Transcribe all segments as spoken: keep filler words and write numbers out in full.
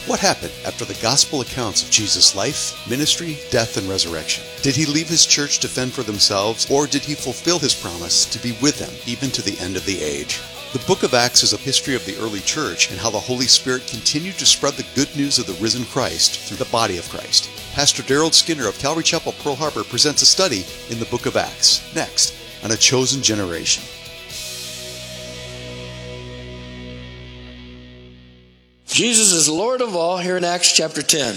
What happened after the gospel accounts of Jesus' life, ministry, death, and resurrection? Did he leave his church to fend for themselves, or did he fulfill his promise to be with them even to the end of the age? The book of Acts is a history of the early church and how the Holy Spirit continued to spread the good news of the risen Christ through the body of Christ. Pastor Daryl Skinner of Calvary Chapel, Pearl Harbor presents a study in the book of Acts, next on A Chosen Generation. Jesus is Lord of all here in Acts chapter ten.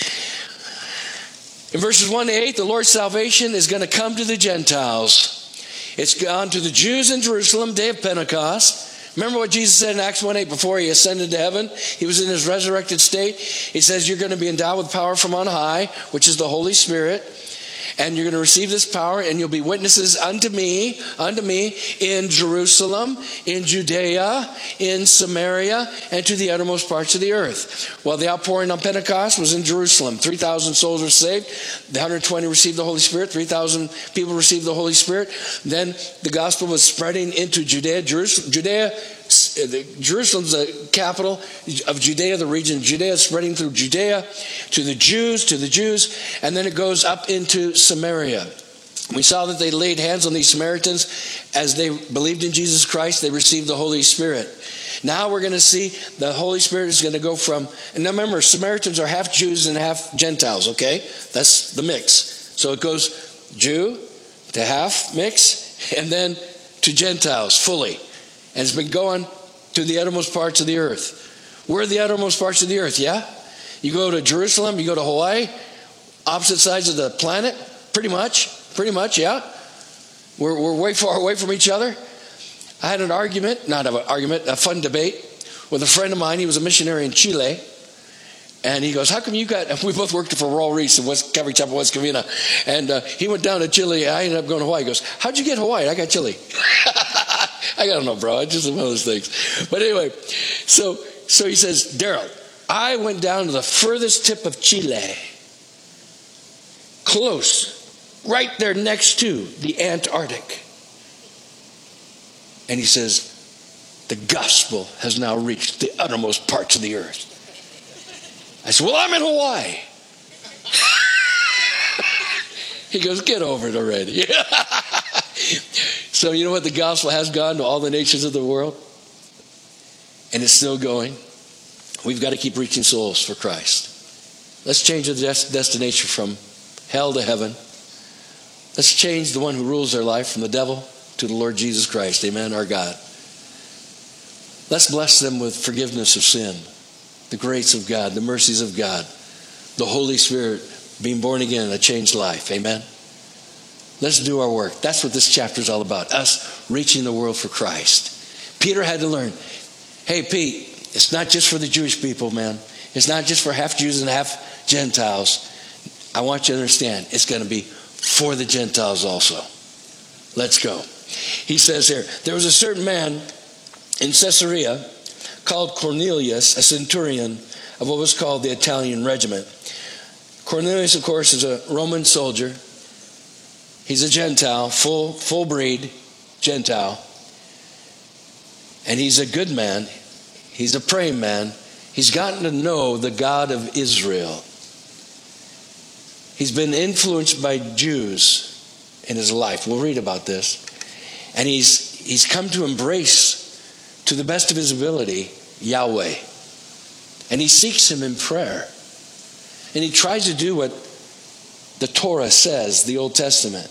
In verses one to eight, the Lord's salvation is going to come to the Gentiles. It's gone to the Jews in Jerusalem, day of Pentecost. Remember what Jesus said in Acts one eight before he ascended to heaven? He was in his resurrected state. He says, you're going to be endowed with power from on high, which is the Holy Spirit. And you're going to receive this power, and you'll be witnesses unto me, unto me in Jerusalem, in Judea, in Samaria, and to the uttermost parts of the earth. Well, the outpouring on Pentecost was in Jerusalem. three thousand souls were saved. The one hundred twenty received the Holy Spirit. three thousand people received the Holy Spirit. Then the gospel was spreading into Judea. Jerusalem, Judea Jerusalem's the capital of Judea, the region of Judea, spreading through Judea to the Jews, to the Jews, and then it goes up into Samaria. We saw that they laid hands on these Samaritans as they believed in Jesus Christ. They received the Holy Spirit. Now we're going to see the Holy Spirit is going to go from, and now remember, Samaritans are half Jews and half Gentiles, okay? That's the mix. So it goes Jew to half mix, and then to Gentiles fully. And it's been going to the uttermost parts of the earth. Where are the uttermost parts of the earth? Yeah? You go to Jerusalem, you go to Hawaii, opposite sides of the planet, pretty much. Pretty much, yeah. We're, we're way far away from each other. I had an argument, not an argument, a fun debate with a friend of mine. He was a missionary in Chile. And he goes, how come you got, we both worked for Raul Reese in West Calvary Chapel, West Covina. And uh, he went down to Chile. I ended up going to Hawaii. He goes, how'd you get Hawaii? I got Chile. I don't know, bro. It's just one of those things. But anyway, so so he says, Daryl, I went down to the furthest tip of Chile. Close. Right there next to the Antarctic. And he says, the gospel has now reached the uttermost parts of the earth. I said, well, I'm in Hawaii. He goes, get over it already. So you know what? The gospel has gone to all the nations of the world. And it's still going. We've got to keep reaching souls for Christ. Let's change the des- destination from hell to heaven. Let's change the one who rules their life from the devil to the Lord Jesus Christ. Amen, our God. Let's bless them with forgiveness of sin, the grace of God, the mercies of God, the Holy Spirit, being born again, a changed life. Amen. Let's do our work. That's what this chapter is all about. Us reaching the world for Christ. Peter had to learn, hey, Pete, it's not just for the Jewish people, man. It's not just for half Jews and half Gentiles. I want you to understand, it's going to be for the Gentiles also. Let's go. He says here, there was a certain man in Caesarea called Cornelius, a centurion of what was called the Italian regiment. Cornelius, of course, is a Roman soldier. He's a Gentile, full full breed Gentile. And he's a good man. He's a praying man. He's gotten to know the God of Israel. He's been influenced by Jews in his life. We'll read about this. And he's he's come to embrace, to the best of his ability, Yahweh. And he seeks him in prayer. And he tries to do what the Torah says, the Old Testament.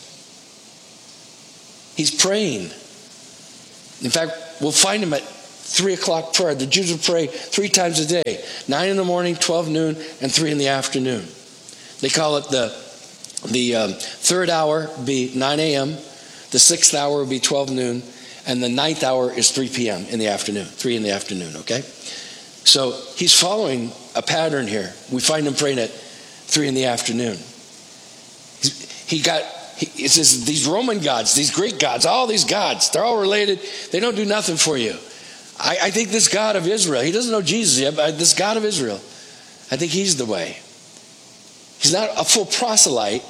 He's praying. In fact, we'll find him at three o'clock prayer. The Jews would pray three times a day. Nine in the morning, twelve noon, and three in the afternoon. They call it the, the um, third hour be nine a.m., the sixth hour would be twelve noon, and the ninth hour is three p.m. in the afternoon, three in the afternoon, okay? So he's following a pattern here. We find him praying at three in the afternoon. He got, he says, these Roman gods, these Greek gods, all these gods, they're all related. They don't do nothing for you. I, I think this God of Israel, he doesn't know Jesus yet, but this God of Israel, I think he's the way. He's not a full proselyte,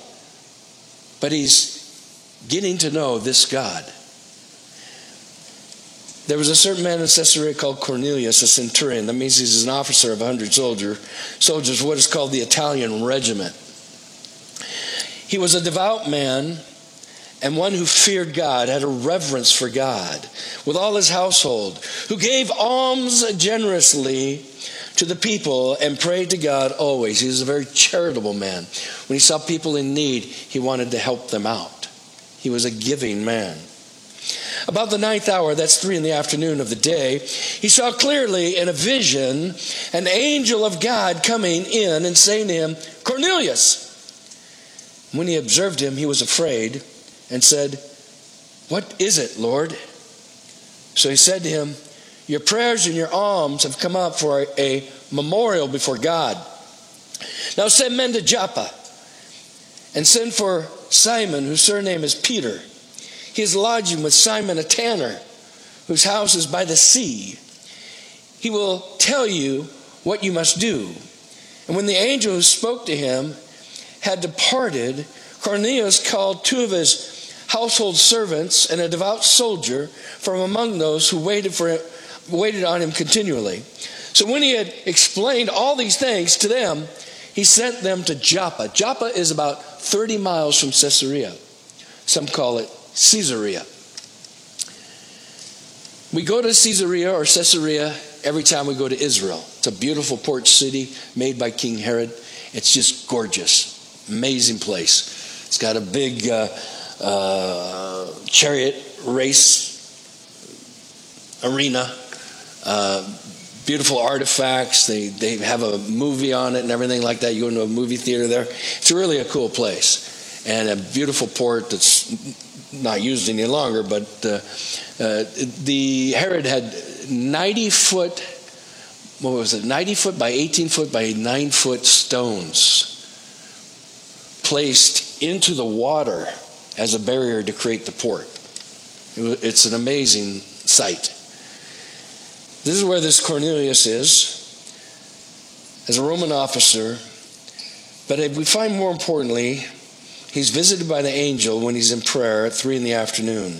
but he's getting to know this God. There was a certain man in Caesarea called Cornelius, a centurion. That means he's an officer of a hundred soldier, soldiers, what is called the Italian regiment. He was a devout man and one who feared God, had a reverence for God with all his household, who gave alms generously to the people and prayed to God always. He was a very charitable man. When he saw people in need, he wanted to help them out. He was a giving man. About the ninth hour, that's three in the afternoon of the day, he saw clearly in a vision an angel of God coming in and saying to him, Cornelius. When he observed him, he was afraid and said, What is it, Lord? So he said to him, Your prayers and your alms have come up for a, a memorial before God. Now send men to Joppa and send for Simon, whose surname is Peter. He is lodging with Simon, a tanner, whose house is by the sea. He will tell you what you must do. And when the angel who spoke to him had departed, Cornelius called two of his household servants and a devout soldier from among those who waited for him, waited on him continually. So when he had explained all these things to them, he sent them to Joppa. Joppa is about thirty miles from Caesarea. Some call it Caesarea. We go to Caesarea or Caesarea every time we go to Israel. It's a beautiful port city made by King Herod. It's just gorgeous, amazing place. It's got a big uh, uh, chariot race arena, uh, beautiful artifacts. They they have a movie on it and everything like that. You go into a movie theater there. It's really a cool place and a beautiful port that's not used any longer. But uh, uh, the Herod had ninety foot, what was it? ninety foot by eighteen foot by nine foot stones placed into the water as a barrier to create the port. It's an amazing sight. This is where this Cornelius is, as a Roman officer. But we find more importantly, he's visited by the angel when he's in prayer at three in the afternoon.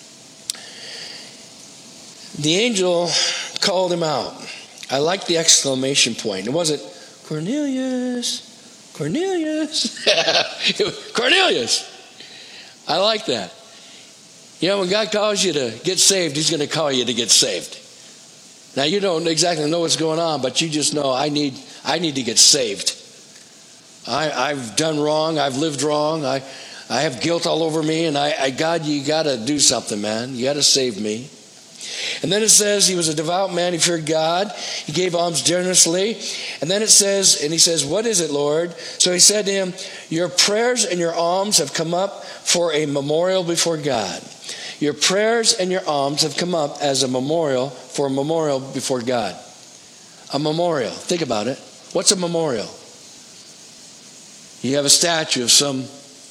The angel called him out. I like the exclamation point. It wasn't Cornelius, Cornelius, Cornelius. I like that. You know, when God calls you to get saved, he's going to call you to get saved. Now, you don't exactly know what's going on, but you just know, I need I need to get saved. I, I've done wrong. I've lived wrong. I, I have guilt all over me. And I, I God, you got to do something, man. You got to save me. And then it says he was a devout man. He feared God. He gave alms generously. And then it says, and he says, what is it, Lord? So he said to him, your prayers and your alms have come up for a memorial before God. Your prayers and your alms have come up as a memorial for a memorial before God. A memorial. Think about it. What's a memorial? You have a statue of some,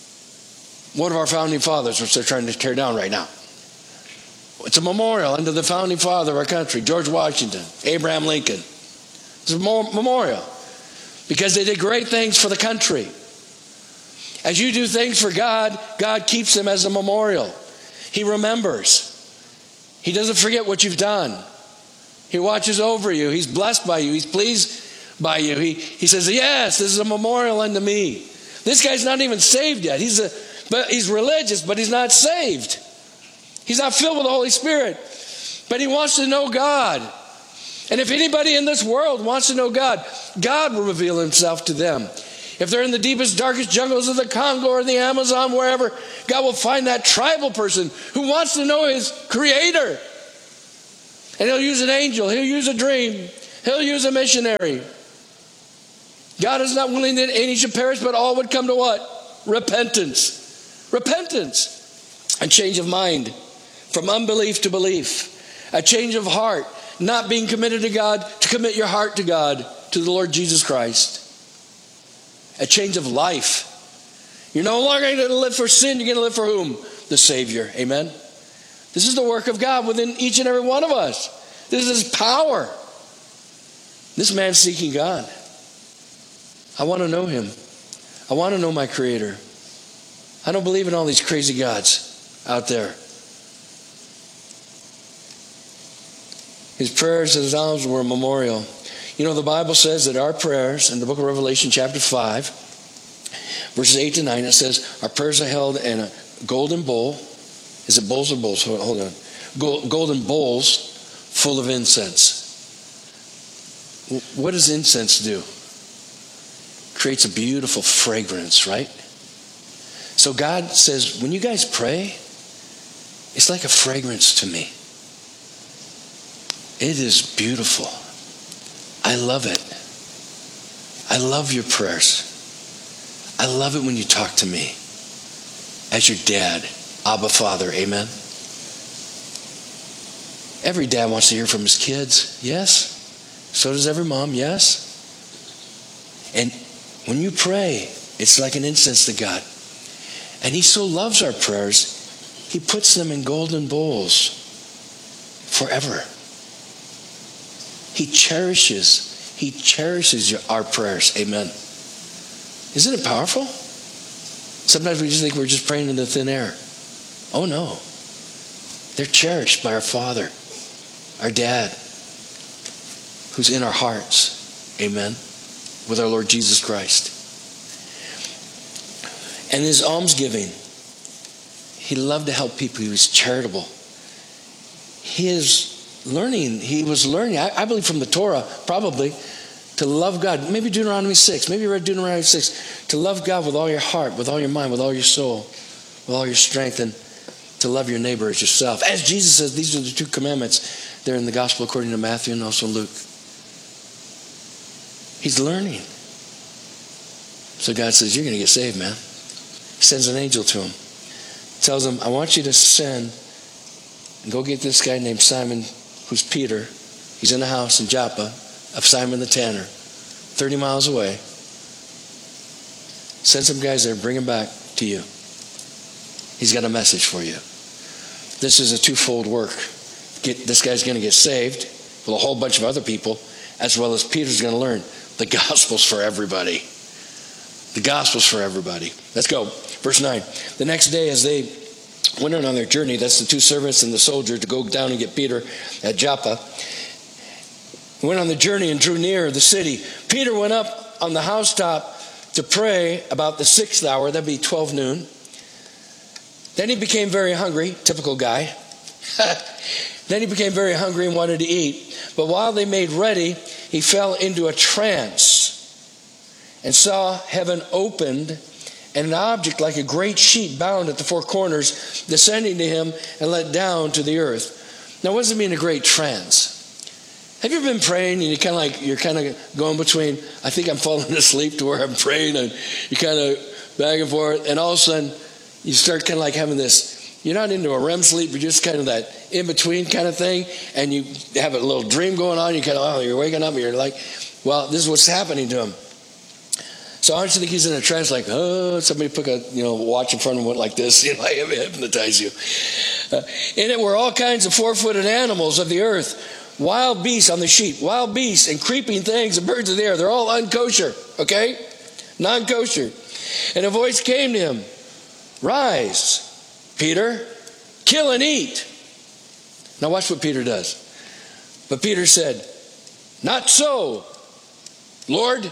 one of our founding fathers, which they're trying to tear down right now. It's a memorial unto the founding father of our country, George Washington, Abraham Lincoln. It's a memorial because they did great things for the country. As you do things for God, God keeps them as a memorial. He remembers. He doesn't forget what you've done. He watches over you. He's blessed by you. He's pleased by you. He, he says, yes, this is a memorial unto me. This guy's not even saved yet. He's a, but he's religious, but he's not saved. He's not filled with the Holy Spirit. But he wants to know God. And if anybody in this world wants to know God, God will reveal himself to them. If they're in the deepest, darkest jungles of the Congo or the Amazon, wherever, God will find that tribal person who wants to know his Creator. And he'll use an angel. He'll use a dream. He'll use a missionary. God is not willing that any should perish, but all would come to what? Repentance. Repentance. A change of mind from unbelief to belief. A change of heart. Not being committed to God, to commit your heart to God, to the Lord Jesus Christ. A change of life. You're no longer going to live for sin. You're going to live for whom? The Savior. Amen. This is the work of God within each and every one of us. This is power. This man's seeking God. I want to know him. I want to know my Creator. I don't believe in all these crazy gods out there. His prayers and his alms were a memorial. You know, the Bible says that our prayers, in the book of Revelation chapter five, verses eight to nine, it says, our prayers are held in a golden bowl. Is it bowls or bowls? Hold on. Golden bowls full of incense. What does incense do? Creates a beautiful fragrance, right? So God says, when you guys pray, it's like a fragrance to me. It is beautiful. I love it. I love your prayers. I love it when you talk to me as your dad, Abba Father, amen? Every dad wants to hear from his kids, yes? So does every mom, yes? And when you pray, it's like an incense to God. And he so loves our prayers, he puts them in golden bowls forever. He cherishes, he cherishes your, our prayers, amen? Isn't it powerful? Sometimes we just think we're just praying into thin air. Oh no. They're cherished by our Father, our Dad, who's in our hearts. Amen. With our Lord Jesus Christ. And his almsgiving. He loved to help people. He was charitable. His learning, he was learning, I, I believe from the Torah, probably, to love God. Maybe Deuteronomy six. Maybe you read Deuteronomy six. To love God with all your heart, with all your mind, with all your soul, with all your strength, and to love your neighbor as yourself. As Jesus says, these are the two commandments. They're in the gospel according to Matthew and also Luke. He's learning. So God says, you're going to get saved, man. He sends an angel to him. Tells him, I want you to send and go get this guy named Simon, who's Peter. He's in the house in Joppa of Simon the tanner, thirty miles away. Send some guys there, bring him back to you. He's got a message for you. This is a twofold work. Get, this guy's going to get saved with a whole bunch of other people, as well as Peter's going to learn. The gospel's for everybody. The gospel's for everybody. Let's go. Verse nine. The next day as they went on their journey, that's the two servants and the soldier, to go down and get Peter at Joppa, went on the journey and drew near the city. Peter went up on the housetop to pray about the sixth hour. That'd be twelve noon. Then he became very hungry. Typical guy. Then he became very hungry and wanted to eat. But while they made ready, he fell into a trance and saw heaven opened and an object like a great sheet bound at the four corners descending to him and let down to the earth. Now, what does it mean, a great trance? Have you ever been praying and you kind of like, you're kind of going between, I think I'm falling asleep to where I'm praying, and you kind of back and forth, and all of a sudden you start kind of like having this, you're not into a R E M sleep, you're just kind of that in-between kind of thing, and you have a little dream going on, you kind of, oh, you're waking up, and you're like, well, this is what's happening to him. So I don't think he's in a trance like, oh, somebody put a you know watch in front of him like this, you know, I hypnotize you. Uh, in it were all kinds of four-footed animals of the earth, wild beasts on the sheep, wild beasts and creeping things and birds of the air. They're all unkosher, okay? Non-kosher. And a voice came to him, rise, Peter, kill and eat. Now watch what Peter does. But Peter said, not so, Lord.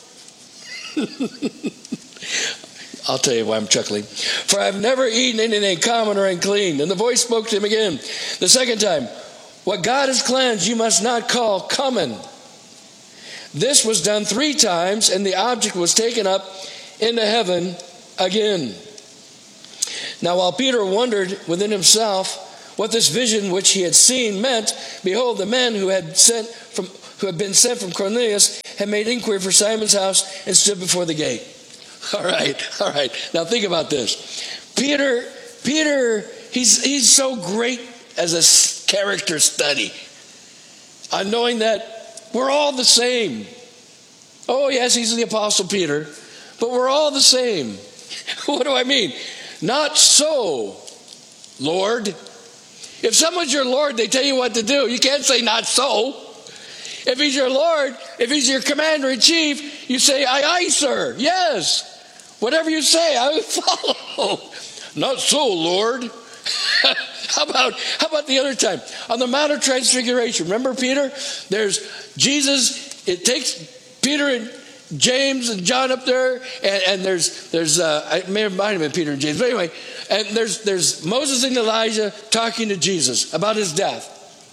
I'll tell you why I'm chuckling. For I've never eaten anything common or unclean. And the voice spoke to him again the second time. What God has cleansed, you must not call common. This was done three times, and the object was taken up into heaven again. Now while Peter wondered within himself what this vision which he had seen meant, behold, the men who had sent from who had been sent from Cornelius had made inquiry for Simon's house and stood before the gate. All right, all right. Now think about this. Peter, Peter, he's he's so great as a character study on knowing that we're all the same. Oh yes, he's the Apostle Peter, but we're all the same. What do I mean? Not so, Lord. If someone's your Lord, they tell you what to do. You can't say not so. If he's your Lord, if he's your commander-in-chief, you say, aye, aye, sir. Yes. Whatever you say, I will follow. Not so, Lord. How about, how about the other time? On the Mount of Transfiguration. Remember Peter? There's Jesus. It takes Peter and James and John up there. And, and there's, there's uh, I may have might have been Peter and James. But anyway, and there's, there's Moses and Elijah talking to Jesus about his death.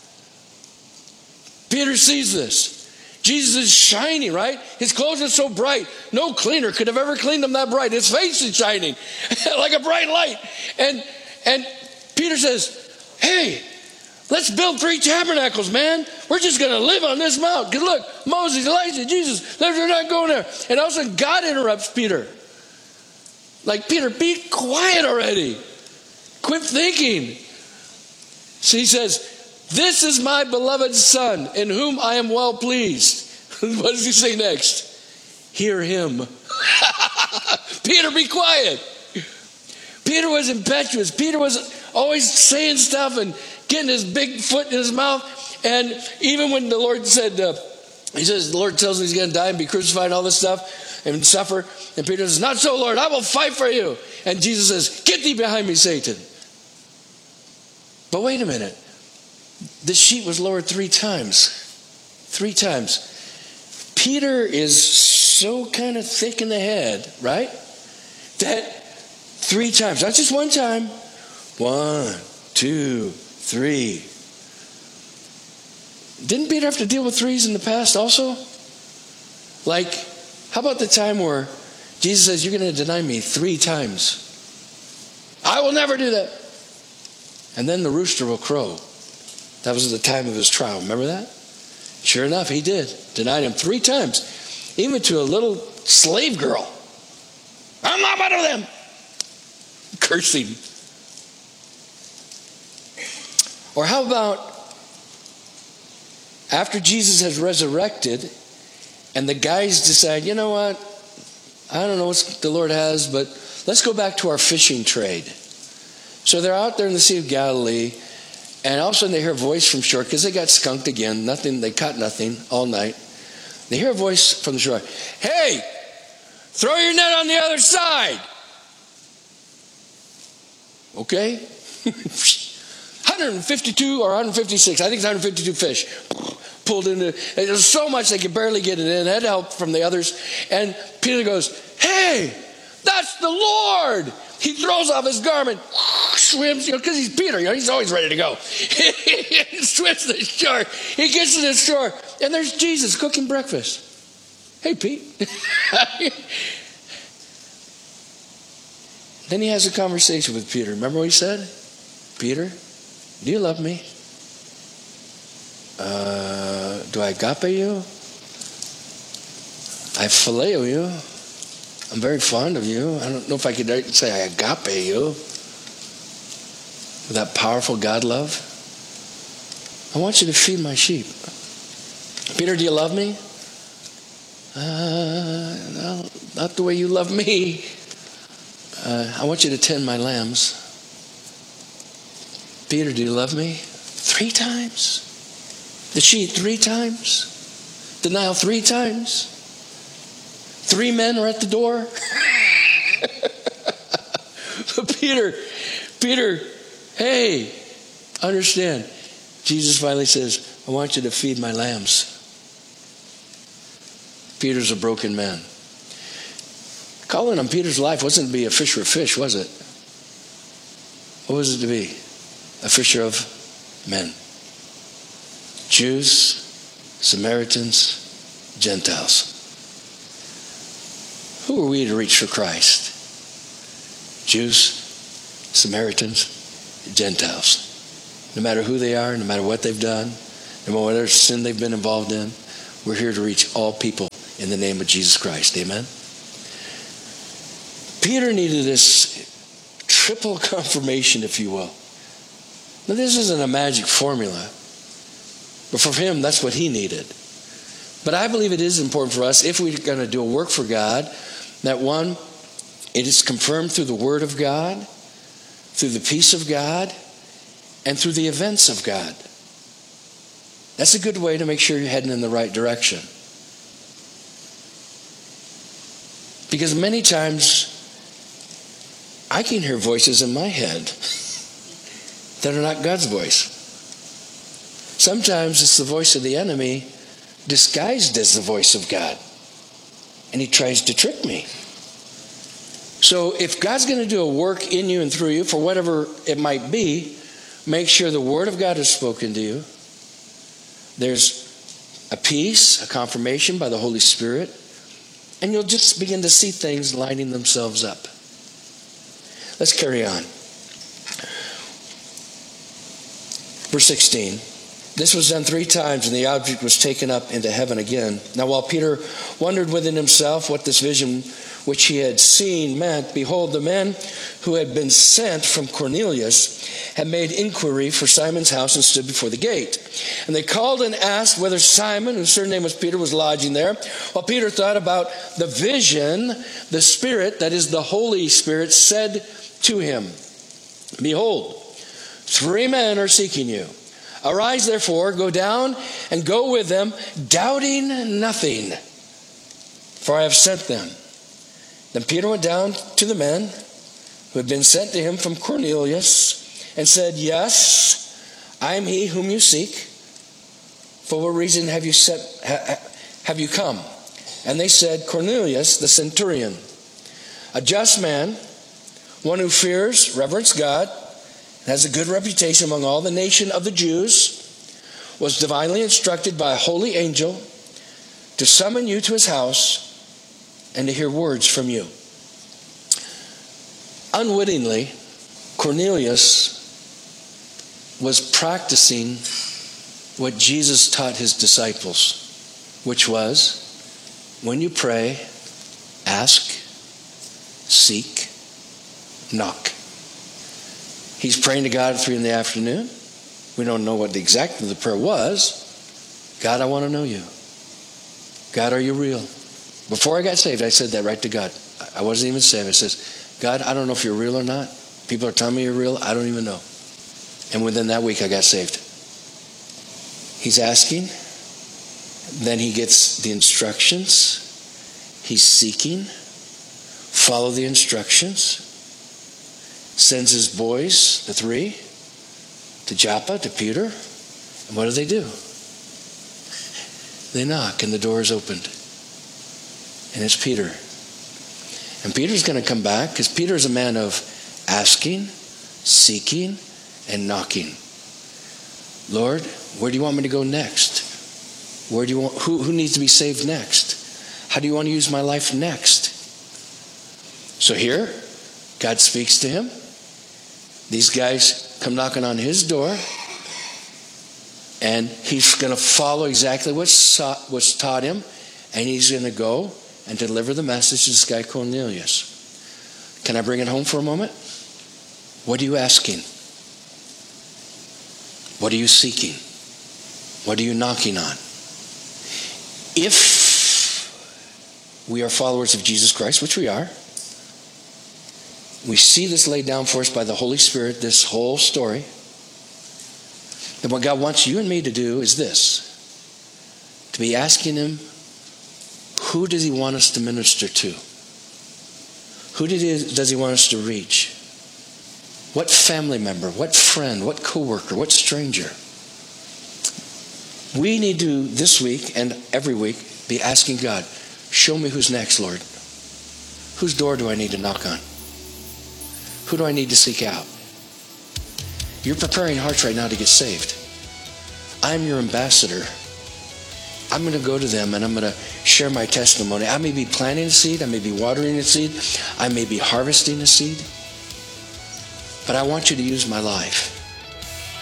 Peter sees this. Jesus is shining, right? His clothes are so bright. No cleaner could have ever cleaned him that bright. His face is shining like a bright light. And and Peter says, hey, let's build three tabernacles, man. We're just going to live on this mount. Because look, Moses, Elijah, Jesus, they're not going there. And all of a sudden, God interrupts Peter. Like, Peter, be quiet already. Quit thinking. So he says, this is my beloved son, in whom I am well pleased. What does he say next? Hear him. Peter, be quiet. Peter was impetuous. Peter was always saying stuff and getting his big foot in his mouth. And even when the Lord said, uh, he says, the Lord tells him he's going to die and be crucified and all this stuff and suffer. And Peter says, not so, Lord, I will fight for you. And Jesus says, get thee behind me, Satan. But wait a minute. The sheet was lowered three times. Three times. Peter is so kind of thick in the head, right? That three times, not just one time. One, two, three. Didn't Peter have to deal with threes in the past also? Like, how about the time where Jesus says, you're going to deny me three times? I will never do that. And then the rooster will crow. That was the time of his trial. Remember that? Sure enough, he did. Denied him three times. Even to a little slave girl. I'm not one of them. Cursing. Or how about after Jesus has resurrected and the guys decide, you know what? I don't know what the Lord has, but let's go back to our fishing trade. So they're out there in the Sea of Galilee. And all of a sudden they hear a voice from shore because they got skunked again. Nothing, they caught nothing all night. They hear a voice from the shore. Hey, throw your net on the other side. Okay. one hundred fifty-two or one hundred fifty-six. I think it's one hundred fifty-two fish pulled into. There's so much they could barely get it in. They had help from the others. And Peter goes, hey, that's the Lord. He throws off his garment, swims, you know, because he's Peter, you know, he's always ready to go. He swims to the shore. He gets to the shore, and there's Jesus cooking breakfast. Hey, Pete. Then he has a conversation with Peter. Remember what he said? Peter, do you love me? Uh, do I agape you? I phileo you. I'm very fond of you. I don't know if I could say I agape you. With that powerful God love. I want you to feed my sheep. Peter, do you love me? Uh, no, not the way you love me. Uh, I want you to tend my lambs. Peter, do you love me? Three times. The sheep three times. Denial three times. Three men are at the door. Peter, Peter, hey, understand. Jesus finally says, I want you to feed my lambs. Peter's a broken man. Calling on Peter's life wasn't to be a fisher of fish, was it? What was it to be? A fisher of men. Jews, Samaritans, Gentiles. Who are we to reach for Christ? Jews, Samaritans, Gentiles. No matter who they are, no matter what they've done, no matter whatever sin they've been involved in, we're here to reach all people in the name of Jesus Christ. Amen? Peter needed this triple confirmation, if you will. Now, this isn't a magic formula, but for him, that's what he needed. But I believe it is important for us, if we're going to do a work for God, that one, it is confirmed through the Word of God, through the peace of God, and through the events of God. That's a good way to make sure you're heading in the right direction. Because many times, I can hear voices in my head. that are not God's voice. Sometimes it's the voice of the enemy disguised as the voice of God. And he tries to trick me. So if God's going to do a work in you and through you for whatever it might be, make sure the Word of God is spoken to you. There's a peace, a confirmation by the Holy Spirit, and you'll just begin to see things lining themselves up. Let's carry on. Verse sixteen. This was done three times, and the object was taken up into heaven again. Now while Peter wondered within himself what this vision which he had seen meant, behold, the men who had been sent from Cornelius had made inquiry for Simon's house and stood before the gate. And they called and asked whether Simon, whose surname was Peter, was lodging there. While Peter thought about the vision, the Spirit, that is the Holy Spirit, said to him, behold, three men are seeking you. Arise, therefore, go down and go with them, doubting nothing, for I have sent them. Then Peter went down to the men who had been sent to him from Cornelius and said, yes, I am he whom you seek. For what reason have you set, ha, have you come? And they said, Cornelius, the centurion, a just man, one who fears, reverence God, has a good reputation among all the nation of the Jews, was divinely instructed by a holy angel to summon you to his house and to hear words from you. Unwittingly, Cornelius was practicing what Jesus taught his disciples, which was, when you pray, ask, seek, knock. He's praying to God at three in the afternoon. We don't know what the exact of the prayer was. God, I want to know you. God, are you real? Before I got saved, I said that right to God. I wasn't even saved. I says, God, I don't know if you're real or not. People are telling me you're real. I don't even know. And within that week, I got saved. He's asking. Then he gets the instructions. He's seeking. Follow the instructions. Sends his boys, the three, to Joppa, to Peter. And what do they do? They knock and the door is opened. And it's Peter. And Peter's going to come back because Peter is a man of asking, seeking, and knocking. Lord, where do you want me to go next? Where do you want, who, who needs to be saved next? How do you want to use my life next? So here, God speaks to him. These guys come knocking on his door. And he's going to follow exactly what's, what's taught him. And he's going to go and deliver the message to this guy Cornelius. Can I bring it home for a moment? What are you asking? What are you seeking? What are you knocking on? If we are followers of Jesus Christ, which we are, we see this laid down for us by the Holy Spirit, this whole story. And what God wants you and me to do is this: to be asking him, who does he want us to minister to? Who did he, does he want us to reach? What family member, what friend, what coworker, what stranger? We need to, this week and every week, be asking God, show me who's next, Lord. Whose door do I need to knock on? Who do I need to seek out? You're preparing hearts right now to get saved. I'm your ambassador. I'm going to go to them and I'm going to share my testimony. I may be planting a seed. I may be watering a seed. I may be harvesting a seed. But I want you to use my life.